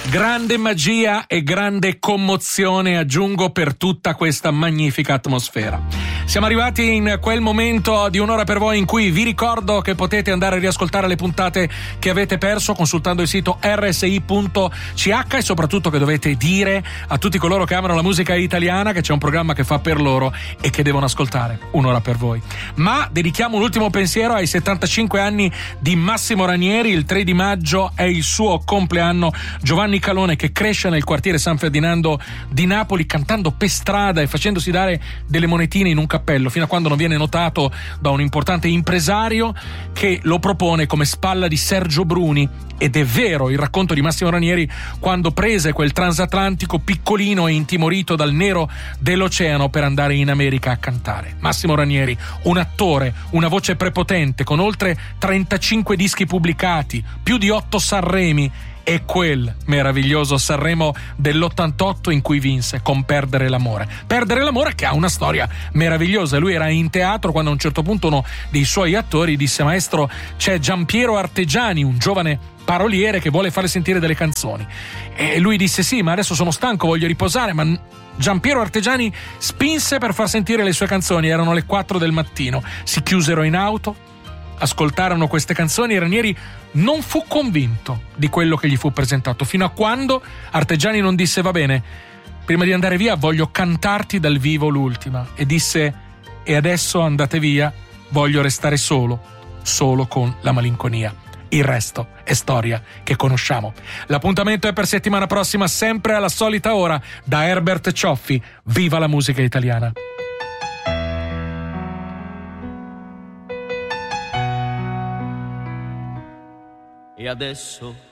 Grande magia e grande commozione, aggiungo, per tutta questa magnifica atmosfera. Siamo arrivati in quel momento di Un'ora per voi in cui vi ricordo che potete andare a riascoltare le puntate che avete perso consultando il sito rsi.ch e soprattutto che dovete dire a tutti coloro che amano la musica italiana che c'è un programma che fa per loro e che devono ascoltare Un'ora per voi. Ma dedichiamo un ultimo pensiero ai 75 anni di Massimo Ranieri. Il 3 di maggio è il suo compleanno. Giovanni Calone, che cresce nel quartiere San Ferdinando di Napoli cantando per strada e facendosi dare delle monetine in un cappello, fino a quando non viene notato da un importante impresario che lo propone come spalla di Sergio Bruni. Ed è vero il racconto di Massimo Ranieri quando prese quel transatlantico piccolino e intimorito dal nero dell'oceano per andare in America a cantare. Massimo Ranieri, un attore, una voce prepotente, con oltre 35 dischi pubblicati, più di 8 Sanremi, e quel meraviglioso Sanremo dell'88 in cui vinse con Perdere l'amore. Perdere l'amore che ha una storia meravigliosa. Lui era in teatro quando a un certo punto uno dei suoi attori disse: maestro, c'è Giampiero Artegiani, un giovane paroliere che vuole fare sentire delle canzoni. E lui disse: sì, ma adesso sono stanco, voglio riposare. Ma Giampiero Artegiani spinse per far sentire le sue canzoni. Erano le 4 del mattino, si chiusero in auto, ascoltarono queste canzoni e Ranieri non fu convinto di quello che gli fu presentato, fino a quando Artegiani non disse: va bene, prima di andare via voglio cantarti dal vivo l'ultima, e disse: e adesso andate via, voglio restare solo con la malinconia. Il resto è storia che conosciamo. L'appuntamento è per settimana prossima, sempre alla solita ora, da Herbert Cioffi. Viva la musica italiana! E adesso